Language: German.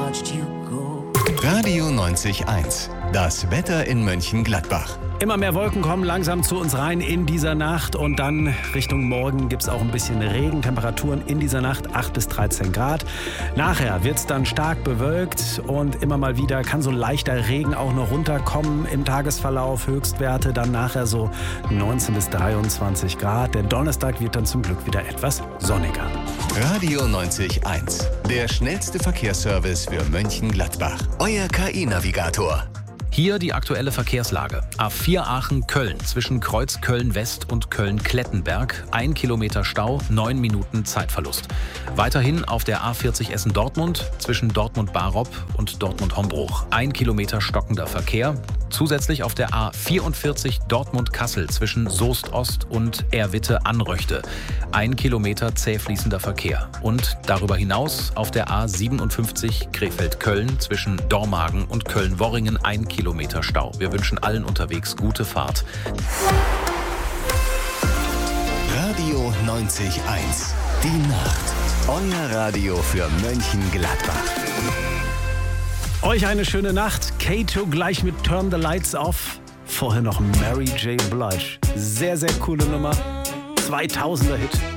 watched you go. Radio 90.1. Das Wetter in Mönchengladbach. Immer mehr Wolken kommen langsam zu uns rein in dieser Nacht und dann Richtung Morgen gibt es auch ein bisschen Regen. Temperaturen in dieser Nacht 8 bis 13 Grad. Nachher wird es dann stark bewölkt und immer mal wieder kann so leichter Regen auch noch runterkommen im Tagesverlauf. Höchstwerte dann nachher so 19 bis 23 Grad. Der Donnerstag wird dann zum Glück wieder etwas sonniger. Radio 90.1. Der schnellste Verkehrsservice für Mönchengladbach. Euer KI-Navigator. Hier die aktuelle Verkehrslage. A4 Aachen-Köln zwischen Kreuz Köln-West und Köln-Klettenberg. 1 Kilometer Stau, 9 Minuten Zeitverlust. Weiterhin auf der A40 Essen-Dortmund zwischen Dortmund-Barop und Dortmund-Hombruch. 1 Kilometer stockender Verkehr. Zusätzlich auf der A44 Dortmund-Kassel zwischen Soest-Ost und Erwitte-Anröchte. 1 Kilometer zäh fließender Verkehr. Und darüber hinaus auf der A57 Krefeld-Köln zwischen Dormagen und Köln-Worringen 1 Kilometer Stau. Wir wünschen allen unterwegs gute Fahrt. Radio 90.1. Die Nacht. Euer Radio für Mönchengladbach. Euch eine schöne Nacht. Kato gleich mit Turn the Lights Off. Vorher noch Mary J. Blige. Sehr, sehr coole Nummer. 2000er Hit.